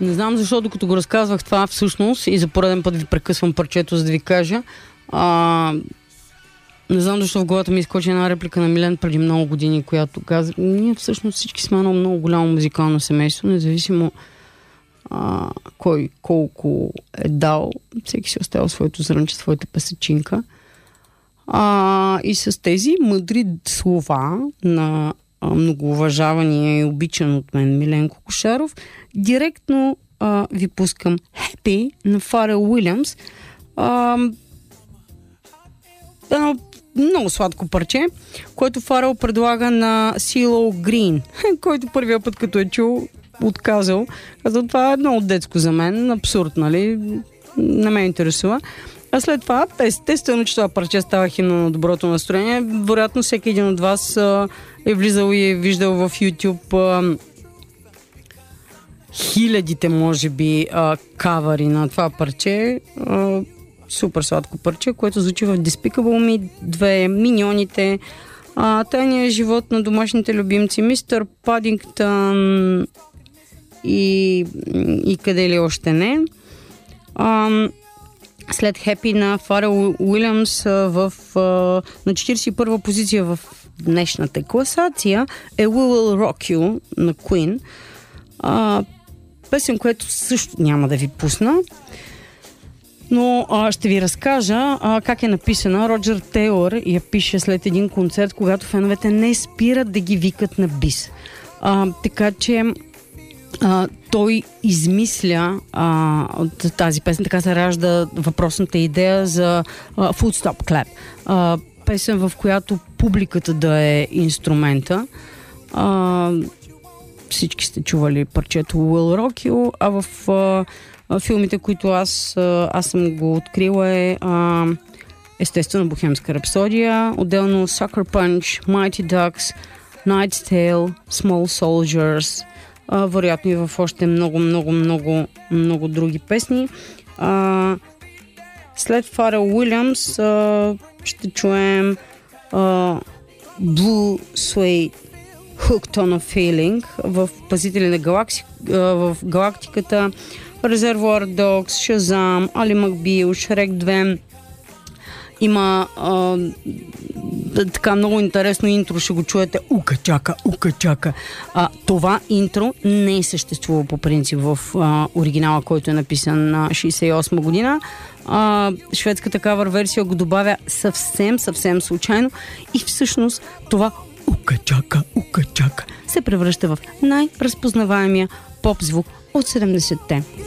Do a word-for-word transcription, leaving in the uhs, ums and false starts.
Не знам защо, докато го разказвах това всъщност и за пореден път ви прекъсвам парчето, за да ви кажа. А, не знам защо в главата ми изкочи една реплика на Милен преди много години, която каза, ние всъщност всички сме едно много голямо музикално семейство, независимо а, кой колко е дал, всеки си оставил своето зрънче, своята песечинка. А, и с тези мъдри слова на многоуважавания и обичан от мен Миленко Кошаров, директно а, ви пускам Happy на Фарел Уилямс. А, едно много сладко парче, което Фарел предлага на Сило Грин, който първия път като е чул, отказал. Казал, това е много детско за мен, абсурд, нали? Не ме интересува. А след това, естествено, че това парче става химна на доброто настроение. Вероятно, всеки един от вас а, е влизал и е виждал в YouTube а, хилядите, може би, а, кавари на това парче. А, супер сладко парче, което звучи в Despicable Me две, Миньоните, а, Тайният живот на домашните любимци, Мистер Падингтън и, и къде ли още не. А, след Happy на Фарел Уилямс в, на четиридесет и първа позиция в днешната класация е We Will Rock You на Queen. А, песен, което също няма да ви пусна, но а, ще ви разкажа а, как е написана. Роджер Тейлър я пише след един концерт, когато феновете не спират да ги викат на бис. А, така че а, той измисля а, от тази песен, така се ражда въпросната идея за а, Foot Stop Clap. А, песен, в която публиката да е инструмента. А, всички сте чували парчето Will Rock You, а в а, филмите, които аз, аз съм го открила е а, естествено Бохемска рапсодия, отделно Sucker Punch, Mighty Ducks, Knight's Tale, Small Soldiers, а, вероятно и в още много, много, много, много други песни. А, след Фарел Уилямс а, ще чуем а, Blue Suede Hooked on a Feeling в Пазители на галакси, а, в галактиката, Reservoir Dogs, Shazam, Али Макбил, Шрек две. Има а, така много интересно интро, ще го чуете. Ука чака, ука чака. А, това интро не е съществува по принцип в а, оригинала, който е написан на шейсет и осма година. А, шведската кавър версия го добавя съвсем, съвсем случайно и всъщност това ука чака, ука чака се превръща в най-разпознаваемия поп звук от седемдесетте.